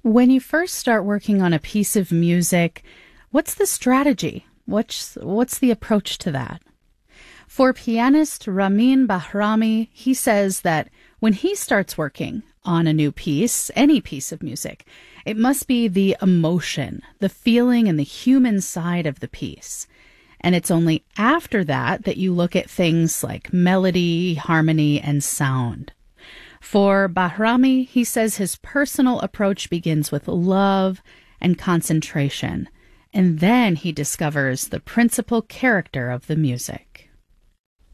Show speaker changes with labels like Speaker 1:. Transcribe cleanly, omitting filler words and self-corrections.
Speaker 1: When you first start working on a piece of music, what's the strategy? What's the approach to that? For pianist Ramin Bahrami, he says that when he starts working on a new piece, any piece of music, it must be the emotion, the feeling, and the human side of the piece. And it's only after that that you look at things like melody, harmony, and sound. For Bahrami, he says his personal approach begins with love and concentration, and then he discovers the principal character of the music.